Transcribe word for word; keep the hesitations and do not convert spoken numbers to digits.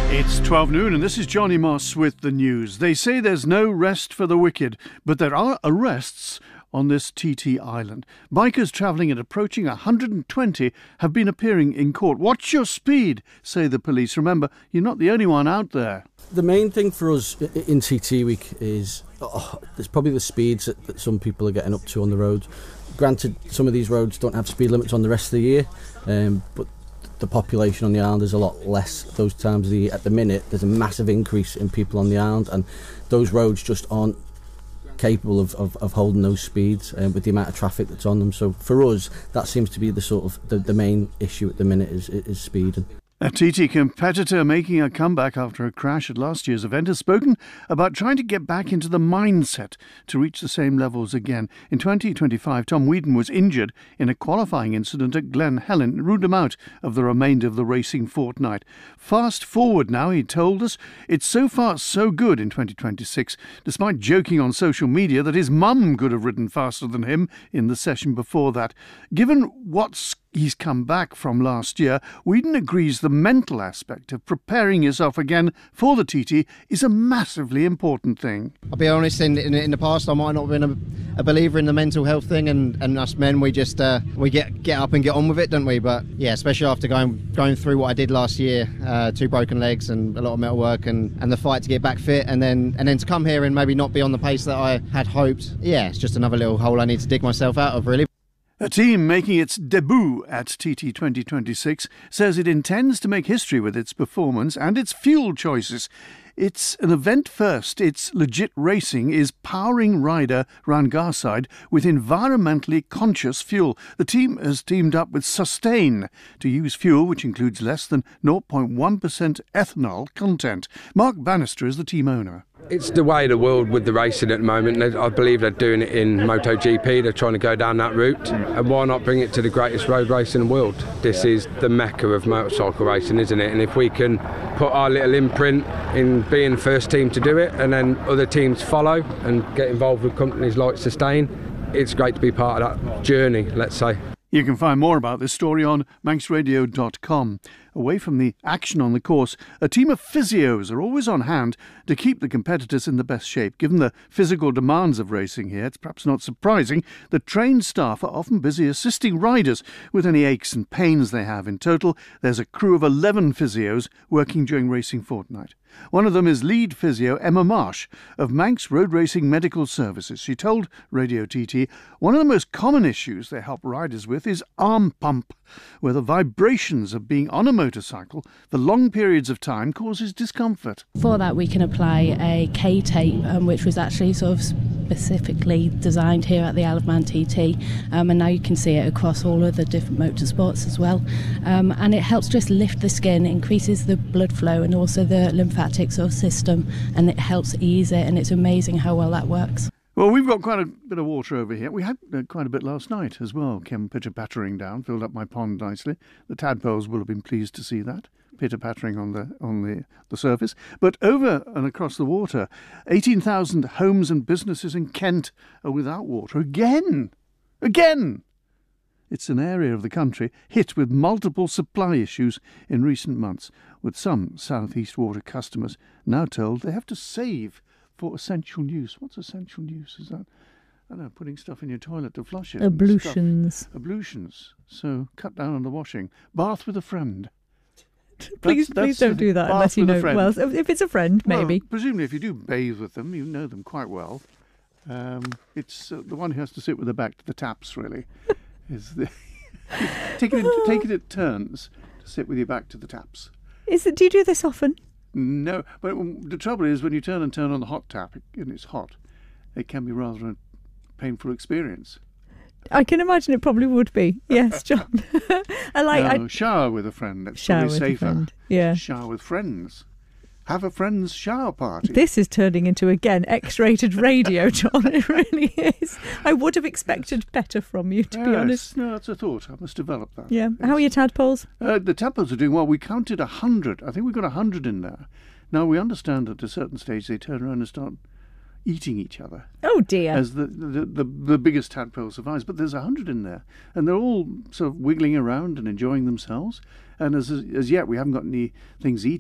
It's twelve noon and this is Johnny Moss with the news. They say there's no rest for the wicked, but there are arrests on this T T island. Bikers travelling at approaching one hundred twenty have been appearing in court. Watch your speed, say the police. Remember, you're not the only one out there. The main thing for us in T T week is oh, there's probably the speeds that, that some people are getting up to on the road. Granted, some of these roads don't have speed limits on the rest of the year, um, but the population on the island is a lot less those times of the year. At the minute, there's a massive increase in people on the island, and those roads just aren't capable of, of, of holding those speeds um, with the amount of traffic that's on them. So for us, that seems to be the sort of the, the main issue at the minute is, is speed. A T T competitor making a comeback after a crash at last year's event has spoken about trying to get back into the mindset to reach the same levels again. In twenty twenty-five, Tom Wheaton was injured in a qualifying incident at Glen Helen. It ruled him out of the remainder of the racing fortnight. Fast forward now, he told us, it's so far so good in twenty twenty-six, despite joking on social media that his mum could have ridden faster than him in the session before that. Given what's he's come back from last year, Wheaton agrees the mental aspect of preparing yourself again for the T T is a massively important thing. I'll be honest, in, in, in the past I might not have been a, a believer in the mental health thing, and, and us men, we just uh, we get get up and get on with it, don't we? But yeah, especially after going going through what I did last year, uh, two broken legs and a lot of metal work, and, and the fight to get back fit, and then and then to come here and maybe not be on the pace that I had hoped. Yeah, it's just another little hole I need to dig myself out of, really. A team making its debut at T T twenty twenty-six says it intends to make history with its performance and its fuel choices. It's an event first. It's Legit Racing is powering rider round Garside with environmentally conscious fuel. The team has teamed up with Sustain to use fuel which includes less than zero point one percent ethanol content. Mark Bannister is the team owner. It's the way of the world with the racing at the moment. I believe they're doing it in MotoGP. They're trying to go down that route. And why not bring it to the greatest road race in the world? This is the mecca of motorcycle racing, isn't it? And if we can put our little imprint in being the first team to do it, and then other teams follow and get involved with companies like Sustain, it's great to be part of that journey, let's say. You can find more about this story on manx radio dot com. Away from the action on the course, a team of physios are always on hand to keep the competitors in the best shape. Given the physical demands of racing here, it's perhaps not surprising that trained staff are often busy assisting riders with any aches and pains they have. In total, there's a crew of eleven physios working during racing fortnight. One of them is lead physio Emma Marsh of Manx Road Racing Medical Services. She told Radio T T one of the most common issues they help riders with is arm pump, where the vibrations of being on a motorcycle for long periods of time causes discomfort. For that we can apply a K-tape, um, which was actually sort of specifically designed here at the Isle of Man T T, um, and now you can see it across all of the different motorsports as well, um, and it helps just lift the skin, increases the blood flow and also the lymphatic sort of system, and it helps ease it, and it's amazing how well that works. Well, we've got quite a bit of water over here. We had uh, quite a bit last night as well. Came pitter-pattering down, filled up my pond nicely. The tadpoles will have been pleased to see that, pitter-pattering on the on the, the surface. But over and across the water, eighteen thousand homes and businesses in Kent are without water again. Again! It's an area of the country hit with multiple supply issues in recent months, with some South East Water customers now told they have to save for essential use. What's essential use? Is that, I don't know, putting stuff in your toilet to flush it? Ablutions. Ablutions. So cut down on the washing. Bath with a friend. Please, that's, that's please don't do that bath unless you with a know. friend. Well, if it's a friend, maybe. Well, presumably, if you do bathe with them, you know them quite well. Um, it's uh, the one who has to sit with their back to the taps, really. is the take it in, take it at turns to sit with your back to the taps. Is it? Do you do this often? No, but the trouble is when you turn and turn on the hot tap and it's hot, it can be rather a painful experience. I can imagine it probably would be. Yes, John. I like. No, I, shower with a friend. That's shower probably with safer. a friend. Yeah. Shower with friends. Have a friend's shower party. This is turning into, again, X-rated radio, John. It really is. I would have expected better from you, to yes, be honest. No, that's a thought. I must develop that. Yeah. Yes. How are your tadpoles? Uh, the tadpoles are doing well. We counted a hundred. I think we got a hundred in there. Now, we understand that at a certain stage they turn around and start eating each other. Oh, dear. As the the, the, the biggest tadpole survives. But there's a hundred in there. And they're all sort of wiggling around and enjoying themselves. And as as yet, we haven't got any things eaten.